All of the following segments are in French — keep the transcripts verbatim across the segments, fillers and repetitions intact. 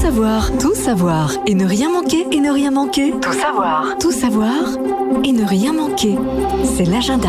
savoir, tout savoir et ne rien manquer, et ne rien manquer. Tout savoir, tout savoir et ne rien manquer. C'est l'agenda.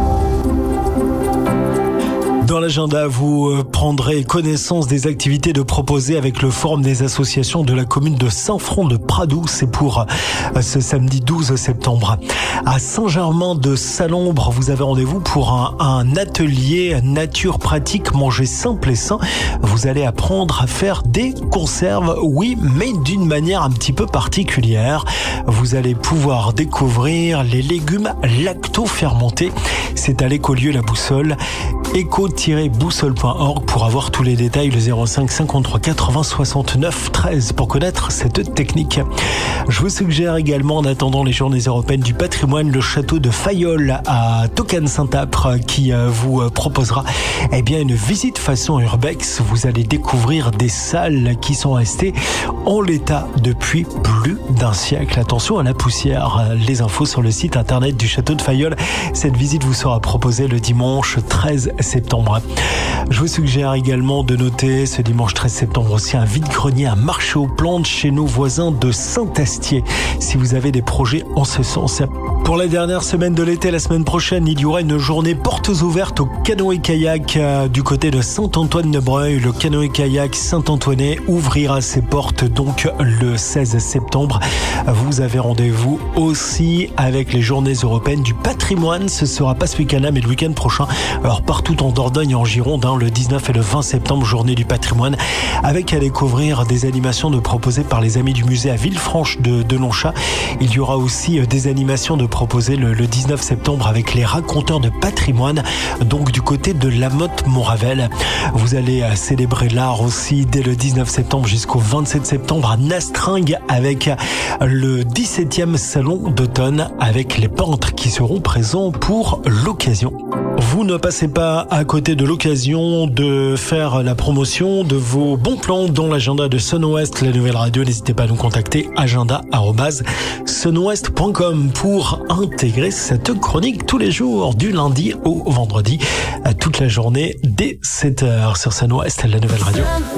Dans l'agenda, vous prendrez connaissance des activités de proposer avec le Forum des associations de la commune de Saint-Front-de-Pradoux. C'est pour ce samedi douze septembre. À Saint-Germain-de-Salombre, vous avez rendez-vous pour un, un atelier nature pratique, manger simple et sain. Vous allez apprendre à faire des conserves, oui, mais d'une manière un petit peu particulière. Vous allez pouvoir découvrir les légumes lacto-fermentés. C'est à l'écolieu La Boussole. éco tiret boussole point org pour avoir tous les détails, le zéro cinq cinquante-trois quatre-vingts soixante-neuf treize pour connaître cette technique. Je vous suggère également, en attendant les journées européennes du patrimoine, le château de Fayolle à Tocane-Saint-Apre qui vous proposera eh bien une visite façon urbex. Vous allez découvrir des salles qui sont restées en l'état depuis plus d'un siècle. Attention à la poussière. Les infos sur le site internet du château de Fayolle. Cette visite vous sera proposée le dimanche treize septembre. Je vous suggère également de noter ce dimanche treize septembre aussi un vide-grenier, un marché aux plantes chez nos voisins de Saint-Astier, si vous avez des projets en ce sens. Pour la dernière semaine de l'été, la semaine prochaine, il y aura une journée portes ouvertes au canoë-kayak du côté de Saint-Antoine-de-Breuil. Le canoë-kayak Saint-Antoinais ouvrira ses portes donc le seize septembre. Vous avez rendez-vous aussi avec les journées européennes du patrimoine. Ce sera pas ce week-end-là, mais le week-end prochain. Alors partout en Dordogne, en Gironde, hein, le dix-neuf et le vingt septembre, journée du patrimoine, avec à découvrir des animations de proposées par les amis du musée à Villefranche de, de Lonchat. Il y aura aussi des animations de proposées le, le dix-neuf septembre avec les raconteurs de patrimoine, donc du côté de La Motte-Moravel. Vous allez célébrer l'art aussi dès le dix-neuf septembre jusqu'au vingt-sept septembre à Nastringue avec le dix-septième salon d'automne avec les peintres qui seront présents pour l'occasion. Vous ne passez pas à côté de l'occasion de faire la promotion de vos bons plans dans l'agenda de Sun-Ouest, la nouvelle radio. N'hésitez pas à nous contacter, agenda arobase sun ouest point com pour intégrer cette chronique tous les jours, du lundi au vendredi, toute la journée dès sept heures sur Sun-Ouest, la nouvelle radio.